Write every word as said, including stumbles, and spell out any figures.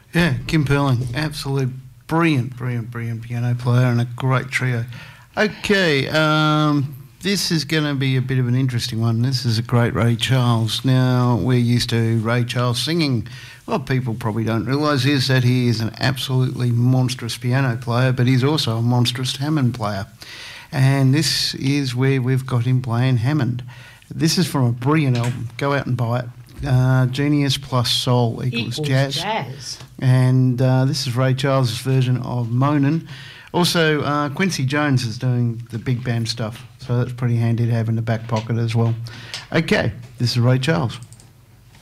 Yeah, Kim Perling, absolute brilliant, brilliant, brilliant piano player and a great trio. Okay, um, this is going to be a bit of an interesting one. This is a great Ray Charles. Now, we're used to Ray Charles singing. What people probably don't realise is that he is an absolutely monstrous piano player, but he's also a monstrous Hammond player. And this is where we've got him playing Hammond. This is from a brilliant album. Go out and buy it. Uh, Genius plus Soul equals, Equals jazz. jazz. And uh, this is Ray Charles' version of Moanin'. Also, uh, Quincy Jones is doing the big band stuff, so that's pretty handy to have in the back pocket as well. Okay, this is Ray Charles.